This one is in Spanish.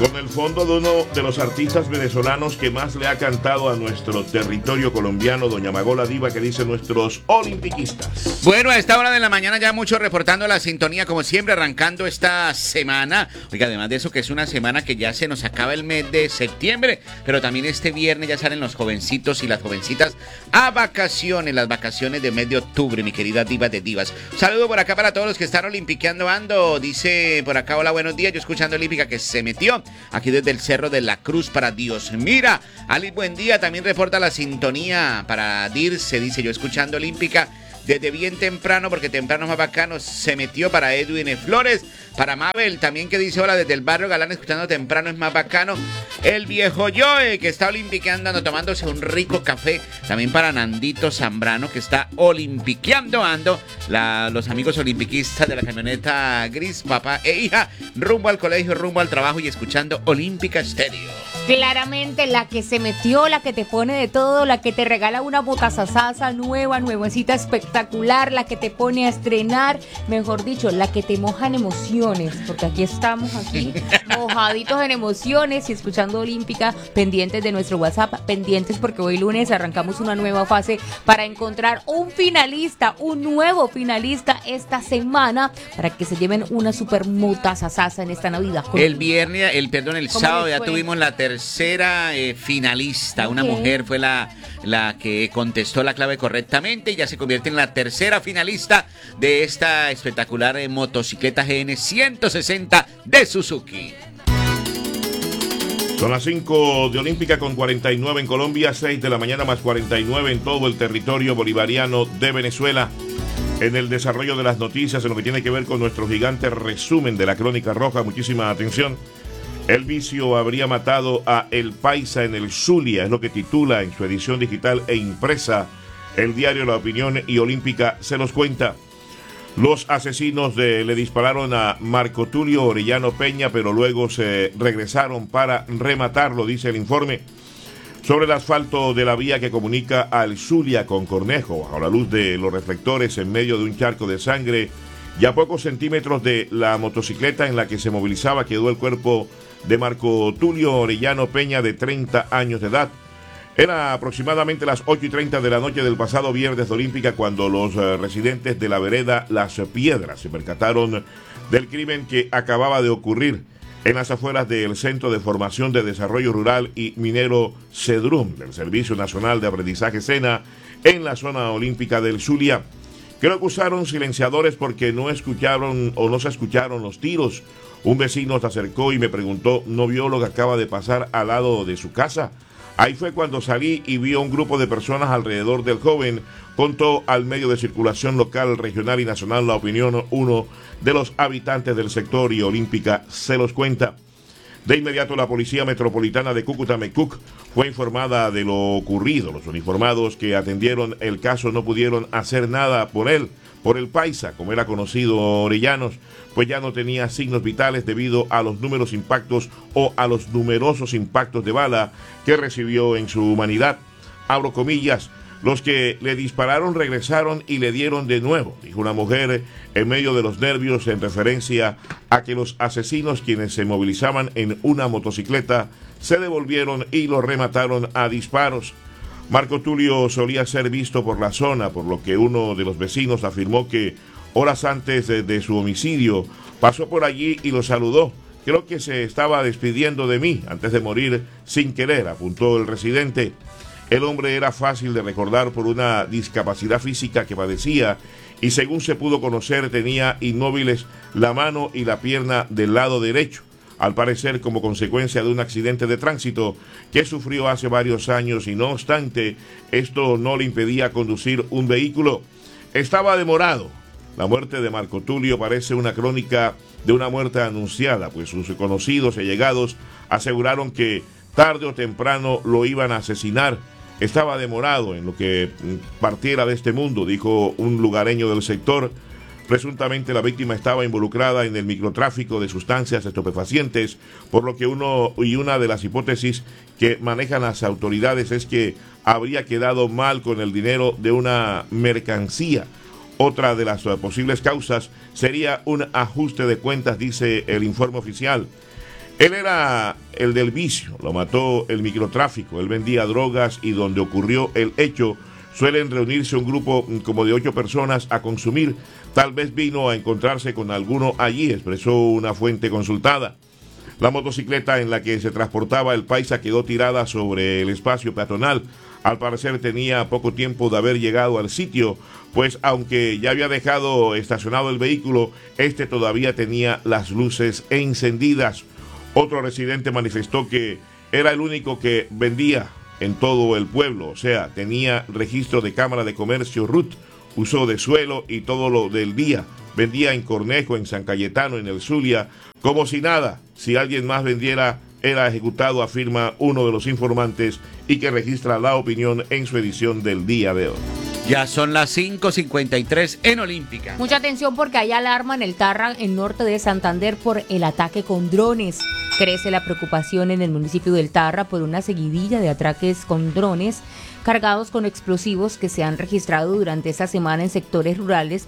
Con el fondo de uno de los artistas venezolanos que más le ha cantado a nuestro territorio colombiano, doña Magola Diva, que dice nuestros olimpiquistas. Bueno, a esta hora de la mañana ya muchos reportando la sintonía, como siempre, arrancando esta semana. Oiga, además de eso, que es una semana que ya se nos acaba el mes de septiembre, pero también este viernes ya salen los jovencitos y las jovencitas a vacaciones, las vacaciones de mes de octubre, mi querida diva de divas. Un saludo por acá para todos los que están olimpiqueando ando. Dice por acá, hola, buenos días, yo escuchando Olímpica que se metió aquí desde el Cerro de la Cruz para Dios. Mira, Ali, buen día, también reporta la sintonía para Dirce, dice yo escuchando Olímpica desde bien temprano, porque temprano es más bacano, se metió para Edwin Flores, para Mabel también que dice hola desde el barrio Galán, escuchando temprano es más bacano, el viejo Joe que está olimpiqueando ando, tomándose un rico café, también para Nandito Zambrano que está olimpiqueando ando, los amigos olimpiquistas de la camioneta gris, papá e hija, rumbo al colegio, rumbo al trabajo y escuchando Olímpica Stereo. Claramente la que se metió, la que te pone de todo, la que te regala una botasasasa nueva, nuevecita, espectacular, la que te pone a estrenar, mejor dicho, la que te moja en emociones, porque aquí estamos mojaditos en emociones y escuchando Olímpica, pendientes de nuestro WhatsApp, pendientes porque hoy lunes arrancamos una nueva fase para encontrar un finalista, un nuevo finalista esta semana para que se lleven una super botasasasa en esta Navidad. El sábado ya tuvimos la tercera finalista, una mujer fue la que contestó la clave correctamente y ya se convierte en la tercera finalista de esta espectacular motocicleta GN 160 de Suzuki. Son las 5 de Olímpica con 49 en Colombia, 6 de la mañana más 49 en todo el territorio bolivariano de Venezuela. En el desarrollo de las noticias, en lo que tiene que ver con nuestro gigante resumen de la Crónica Roja, muchísima atención. El vicio habría matado a El Paisa en el Zulia, es lo que titula en su edición digital e impresa el diario La Opinión, y Olímpica se los cuenta. Los asesinos le dispararon a Marco Tulio Orellano Peña, pero luego se regresaron para rematarlo, dice el informe. Sobre el asfalto de la vía que comunica al Zulia con Cornejo, bajo la luz de los reflectores en medio de un charco de sangre y a pocos centímetros de la motocicleta en la que se movilizaba, quedó el cuerpo de Marco Tulio Orellano Peña, de 30 años de edad. Era aproximadamente las 8:30 de la noche del pasado viernes de Olímpica cuando los residentes de la vereda Las Piedras se percataron del crimen que acababa de ocurrir en las afueras del Centro de Formación de Desarrollo Rural y Minero CEDRUM del Servicio Nacional de Aprendizaje SENA en la zona olímpica del Zulia. Creo que usaron silenciadores porque no escucharon o no se escucharon los tiros. Un vecino se acercó y me preguntó, ¿no vio lo que acaba de pasar al lado de su casa? Ahí fue cuando salí y vi a un grupo de personas alrededor del joven, contó al medio de circulación local, regional y nacional La Opinión, uno de los habitantes del sector, y Olímpica se los cuenta. De inmediato la Policía Metropolitana de Cúcuta, MECUC, fue informada de lo ocurrido. Los uniformados que atendieron el caso no pudieron hacer nada por él, por el Paisa, como era conocido Orellanos, pues ya no tenía signos vitales debido a los numerosos impactos de bala que recibió en su humanidad. Abro comillas, los que le dispararon regresaron y le dieron de nuevo, dijo una mujer en medio de los nervios, en referencia a que los asesinos, quienes se movilizaban en una motocicleta, se devolvieron y lo remataron a disparos. Marco Tulio solía ser visto por la zona, por lo que uno de los vecinos afirmó que horas antes de su homicidio pasó por allí y lo saludó. Creo que se estaba despidiendo de mí antes de morir sin querer, apuntó el residente. El hombre era fácil de recordar por una discapacidad física que padecía y, según se pudo conocer, tenía inmóviles la mano y la pierna del lado derecho, al parecer como consecuencia de un accidente de tránsito que sufrió hace varios años, y no obstante, esto no le impedía conducir un vehículo. Estaba demorado. La muerte de Marco Tulio parece una crónica de una muerte anunciada, pues sus conocidos y allegados aseguraron que tarde o temprano lo iban a asesinar. Estaba demorado en lo que partiera de este mundo, dijo un lugareño del sector. Presuntamente la víctima estaba involucrada en el microtráfico de sustancias estupefacientes, por lo que una de las hipótesis que manejan las autoridades es que habría quedado mal con el dinero de una mercancía. Otra de las posibles causas sería un ajuste de cuentas, dice el informe oficial. Él era el del vicio, lo mató el microtráfico, él vendía drogas y donde ocurrió el hecho suelen reunirse un grupo como de 8 personas a consumir. Tal vez vino a encontrarse con alguno allí, expresó una fuente consultada. La motocicleta en la que se transportaba el paisa quedó tirada sobre el espacio peatonal. Al parecer tenía poco tiempo de haber llegado al sitio, pues aunque ya había dejado estacionado el vehículo, este todavía tenía las luces encendidas. Otro residente manifestó que era el único que vendía en todo el pueblo, o sea, tenía registro de Cámara de Comercio RUT, uso de suelo y todo lo del día. Vendía en Cornejo, en San Cayetano, en el Zulia, como si nada. Si alguien más vendiera, era ejecutado, afirma uno de los informantes y que registra la opinión en su edición del día de hoy. Ya son las 5:53 en Olímpica. Mucha atención porque hay alarma en el Tarra, en norte de Santander, por el ataque con drones. Crece la preocupación en el municipio del Tarra por una seguidilla de ataques con drones cargados con explosivos que se han registrado durante esta semana en sectores rurales